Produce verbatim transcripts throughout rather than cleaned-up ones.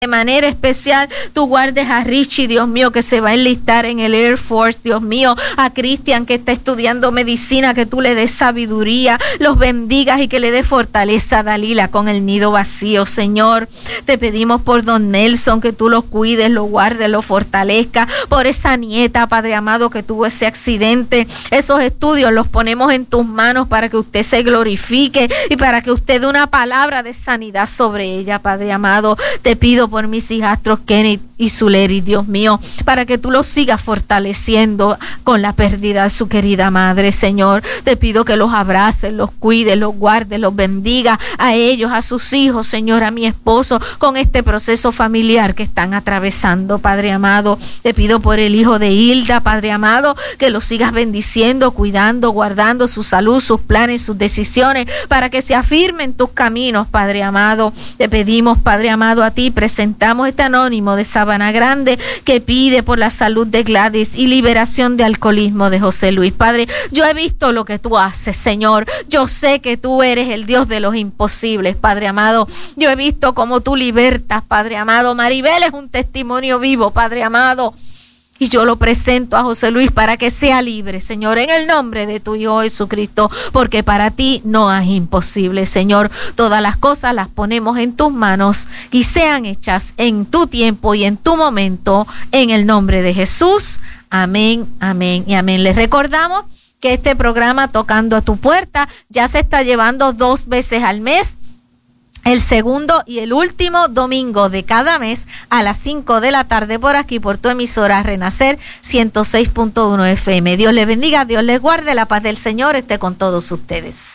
de manera especial tú guardes a Richie, Dios mío, que se va a enlistar en el Air Force, Dios mío, a Cristian que está estudiando medicina, que tú le des sabiduría, los bendigas y que le des fortaleza a Dalila con el nido vacío, Señor. Te pedimos por don Nelson, que tú lo cuides, lo guardes, lo fortalezca, por esa nieta, Padre amado, que tuvo ese accidente. Esos estudios los ponemos en tus manos para que usted se glorifique y para que usted dé una palabra de sanidad sobre ella, Padre amado. Te pido por mis hijastros Kenneth y Zuleri, Dios mío, para que tú los sigas fortaleciendo con la pérdida de su querida madre, Señor. Te pido que los abraces, los cuides, los guardes, los bendiga a ellos, a sus hijos, Señor, a mi esposo, con este proceso familiar que están atravesando, Padre amado. Te pido por el hijo de Hilda, Padre amado, que los sigas bendiciendo, cuidando, guardando su salud, sus planes, sus decisiones, para que se afirmen tus caminos, Padre amado. Te pedimos, Padre amado, a ti presentamos este anónimo de Sabana Grande que pide por la salud de Gladys y liberación de alcoholismo de José Luis. Padre, yo he visto lo que tú haces, Señor. Yo sé que tú eres el Dios de los imposibles, Padre amado. Yo he visto cómo tú libertas, Padre amado. Maribel es un testimonio vivo, Padre amado. Y yo lo presento a José Luis para que sea libre, Señor, en el nombre de tu Hijo Jesucristo, porque para ti no es imposible, Señor. Todas las cosas las ponemos en tus manos y sean hechas en tu tiempo y en tu momento, en el nombre de Jesús. Amén, amén y amén. Les recordamos que este programa Tocando a tu Puerta ya se está llevando dos veces al mes. El segundo y el último domingo de cada mes a las cinco de la tarde por aquí, por tu emisora Renacer ciento seis punto uno F M. Dios les bendiga, Dios les guarde, la paz del Señor esté con todos ustedes.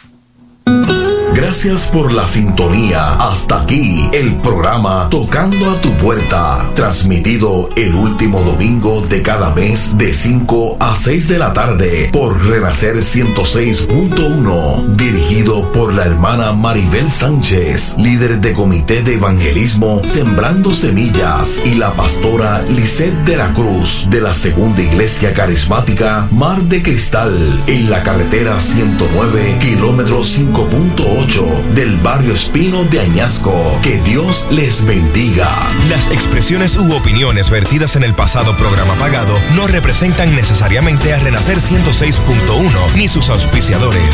Gracias por la sintonía. Hasta aquí el programa Tocando a tu Puerta, transmitido el último domingo de cada mes de cinco a seis de la tarde por Renacer ciento seis punto uno, dirigido por la hermana Maribel Sánchez, líder de Comité de Evangelismo Sembrando Semillas, y la pastora Lisette de la Cruz de la Segunda Iglesia Carismática Mar de Cristal, en la carretera ciento nueve, kilómetro cinco punto ocho del barrio Espino de Añasco. Que Dios les bendiga. Las expresiones u opiniones vertidas en el pasado programa pagado no representan necesariamente a Renacer ciento seis punto uno ni sus auspiciadores.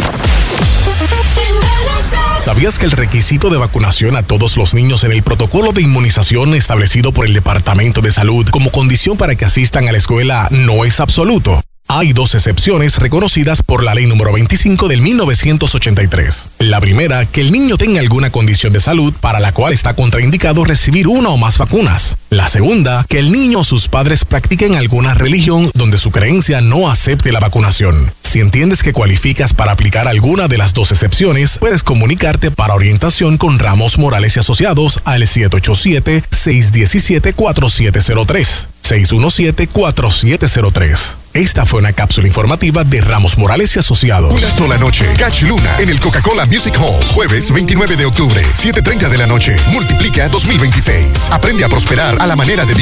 ¿Sabías que el requisito de vacunación a todos los niños en el protocolo de inmunización establecido por el Departamento de Salud como condición para que asistan a la escuela no es absoluto? Hay dos excepciones reconocidas por la ley número veinticinco del mil novecientos ochenta y tres. La primera, que el niño tenga alguna condición de salud para la cual está contraindicado recibir una o más vacunas. La segunda, que el niño o sus padres practiquen alguna religión donde su creencia no acepte la vacunación. Si entiendes que cualificas para aplicar alguna de las dos excepciones, puedes comunicarte para orientación con Ramos Morales y Asociados al siete ocho siete, seis uno siete, cuatro siete cero tres. seis uno siete, cuatro siete cero tres. Esta fue una cápsula informativa de Ramos Morales y Asociados. Una sola noche. Catch Luna en el Coca-Cola Music Hall. Jueves veintinueve de octubre, siete treinta de la noche. Multiplica dos mil veintiséis. Aprende a prosperar a la manera de Dios.